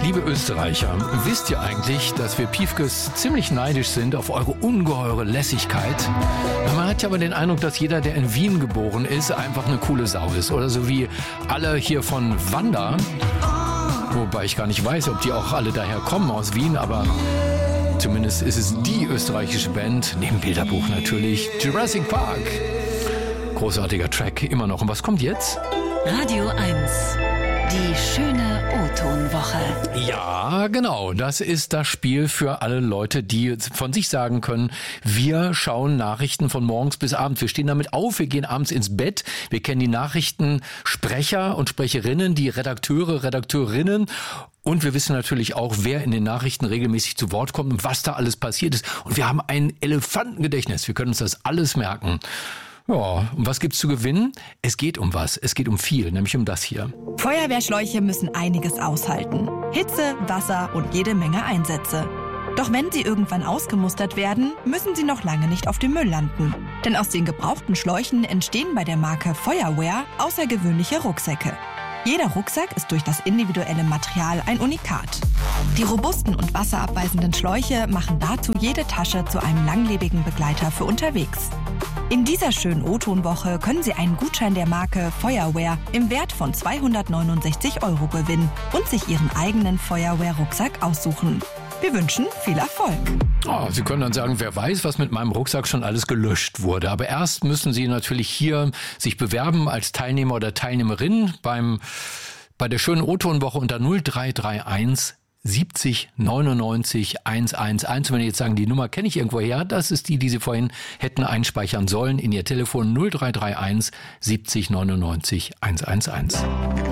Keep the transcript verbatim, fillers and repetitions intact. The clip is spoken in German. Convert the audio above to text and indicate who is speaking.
Speaker 1: Liebe Österreicher, wisst ihr eigentlich, dass wir Piefkes ziemlich neidisch sind auf eure ungeheure Lässigkeit? Man hat ja aber den Eindruck, dass jeder, der in Wien geboren ist, einfach eine coole Sau ist. Oder so wie alle hier von Wanda. Wobei ich gar nicht weiß, ob die auch alle daher kommen aus Wien, aber zumindest ist es die österreichische Band, neben Bilderbuch natürlich, Jurassic Park. Großartiger Track, immer noch. Und was kommt jetzt?
Speaker 2: Radio eins. Die schöne O-Ton-Woche.
Speaker 1: Ja, genau. Das ist das Spiel für alle Leute, die von sich sagen können, wir schauen Nachrichten von morgens bis abends. Wir stehen damit auf, wir gehen abends ins Bett. Wir kennen die Nachrichtensprecher und Sprecherinnen, die Redakteure, Redakteurinnen. Und wir wissen natürlich auch, wer in den Nachrichten regelmäßig zu Wort kommt und was da alles passiert ist. Und wir haben ein Elefantengedächtnis. Wir können uns das alles merken. Ja, und was gibt's zu gewinnen? Es geht um was. Es geht um viel, nämlich um das hier.
Speaker 3: Feuerwehrschläuche müssen einiges aushalten. Hitze, Wasser und jede Menge Einsätze. Doch wenn sie irgendwann ausgemustert werden, müssen sie noch lange nicht auf dem Müll landen. Denn aus den gebrauchten Schläuchen entstehen bei der Marke Feuerwehr außergewöhnliche Rucksäcke. Jeder Rucksack ist durch das individuelle Material ein Unikat. Die robusten und wasserabweisenden Schläuche machen dazu jede Tasche zu einem langlebigen Begleiter für unterwegs. In dieser schönen O-Ton-Woche können Sie einen Gutschein der Marke Feuerwehr im Wert von zweihundertneunundsechzig Euro gewinnen und sich Ihren eigenen Feuerwehr-Rucksack aussuchen. Wir wünschen viel Erfolg.
Speaker 1: Oh, Sie können dann sagen, wer weiß, was mit meinem Rucksack schon alles gelöscht wurde. Aber erst müssen Sie natürlich hier sich bewerben als Teilnehmer oder Teilnehmerin beim, bei der schönen O-Ton-Woche unter null drei drei eins siebzig neunundneunzig hunderteins. Und wenn Sie jetzt sagen, die Nummer kenne ich irgendwo her, das ist die, die Sie vorhin hätten einspeichern sollen in Ihr Telefon null drei drei eins siebzig neunundneunzig hunderteins.